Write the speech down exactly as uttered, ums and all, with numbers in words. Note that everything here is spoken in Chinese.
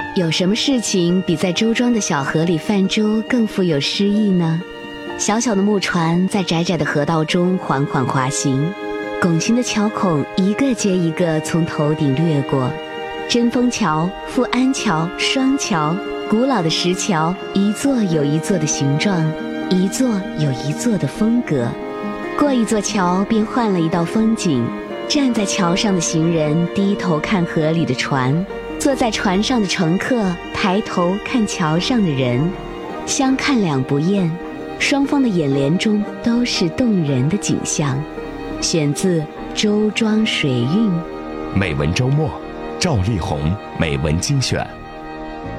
有什么事情比在周庄的小河里泛舟更富有诗意呢？小小的木船在窄窄的河道中缓缓滑行，拱形的桥孔一个接一个从头顶掠过，针锋桥、富安桥、双桥，古老的石桥，一座有一座的形状，一座有一座的风格。过一座桥便换了一道风景，站在桥上的行人低头看河里的船，坐在船上的乘客抬头看桥上的人，相看两不厌，双方的眼帘中都是动人的景象。选自《周庄水韵》。 美文周末，赵丽宏美文精选。